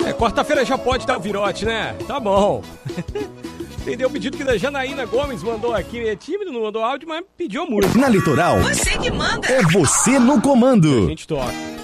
Quarta-feira já pode dar o virote, né? Tá bom. Entendeu o pedido que a Janaína Gomes mandou aqui. É tímido, não mandou áudio, mas pediu música. Na Litoral, você que manda. É você no comando. A gente toca.